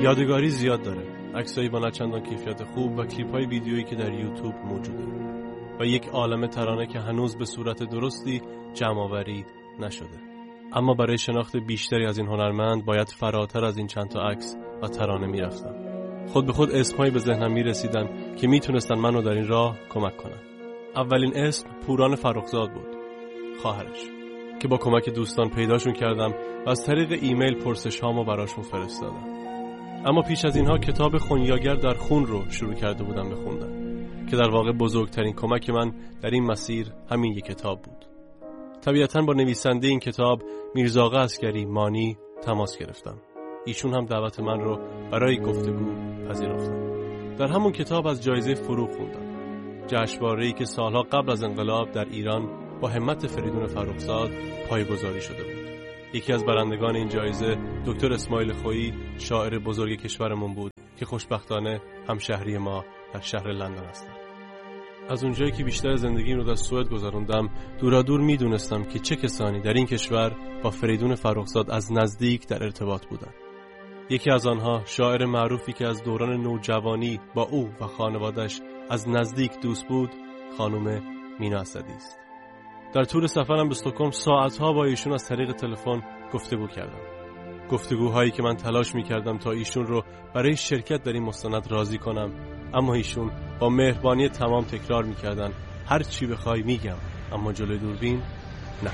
یادگاری زیاد داره، عکسایی با نچندان کیفیت خوب و کلیپ‌های ویدیویی که در یوتیوب موجوده و یک عالمه ترانه که هنوز به صورت درستی جمع‌آوری نشده. اما برای شناخت بیشتری از این هنرمند باید فراتر از این چند تا عکس و ترانه میرفتم. خود به خود اسمایی به ذهنم میرسیدن که میتونستن منو در این راه کمک کنن. اولین اسم پوران فرخزاد بود، خواهرش، که با کمک دوستان پیداشون کردم و از طریق ایمیل پرسش‌هامو براشون فرستادم. اما پیش از اینها کتاب خونیاگر در خون رو شروع کرده بودم به خوندن که در واقع بزرگترین کمک من در این مسیر همین یک کتاب بود. طبیعتاً با نویسنده این کتاب میرزا عسکری مانی تماس گرفتم. ایشون هم دعوت من رو برای گفتگو پذیرفتن. در همون کتاب از جایزه فروغ خوندم، جشنواره‌ای که سالها قبل از انقلاب در ایران با همت فریدون فرخزاد پایه‌گذاری شده بود. یکی از برندگان این جایزه دکتر اسماعیل خویی، شاعر بزرگ کشورمون بود که خوشبختانه همشهری ما در شهر لندن هستند. از اونجایی که بیشتر زندگیم رو در سوئد گذروندم، دورادور میدونستم که چه کسانی در این کشور با فریدون فرخزاد از نزدیک در ارتباط بودند. یکی از آنها شاعر معروفی که از دوران نوجوانی با او و خانوادش از نزدیک دوست بود، خانم مینا اسدی است. در طول سفرم به استکهلم ساعتها با ایشون از طریق تلفن گفتگو کردم. گفتگوهایی که من تلاش می‌کردم تا ایشون رو برای شرکت در این مستند راضی کنم، اما ایشون با مهربانی تمام تکرار می‌کردن هر چی بخوای میگم، اما جلوی دوربین نه.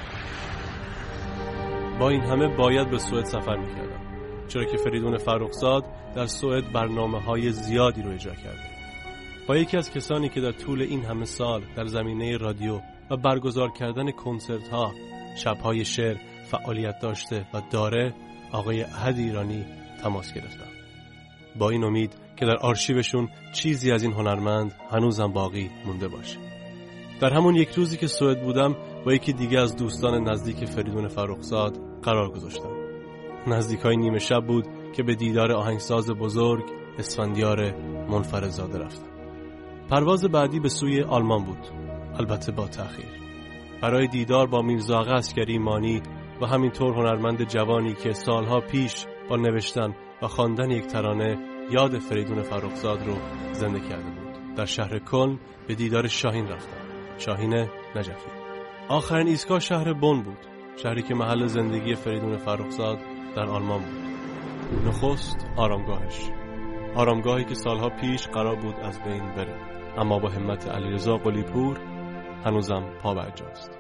با این همه باید به سوئد سفر می‌کردم، چرا که فریدون فرخزاد در سوئد برنامه‌های زیادی رو اجرا کرده. با یکی از کسانی که در طول این همه سال در زمینه رادیو و برگزار کردن کنسرت‌ها، شب‌های شعر فعالیت داشته و داره، آقای احد ایرانی تماس گرفتم، با این امید که در آرشیوشون چیزی از این هنرمند هنوزم باقی مونده باشه. در همون یک روزی که سوئد بودم با یکی دیگه از دوستان نزدیک فریدون فرخزاد قرار گذاشتم. نزدیکای نیمه شب بود که به دیدار آهنگساز بزرگ اسفندیار منفردزاده رفتم. پرواز بعدی به سوی آلمان بود، البته با تأخیر، برای دیدار با میرزا عسکری مانی و همینطور هنرمند جوانی که سالها پیش با نوشتن و خواندن یک ترانه یاد فریدون فرخزاد رو زنده کرده بود. در شهر کلن به دیدار شاهین رفتم، شاهین نجفی. آخرین ایستگاه شهر بن بود، شهری که محل زندگی فریدون فرخزاد در آلمان بود. نخست آرامگاهی که سالها پیش قرار بود از بین بره، اما با همت علیرضا قلی‌پور هنوزم پا برجاست.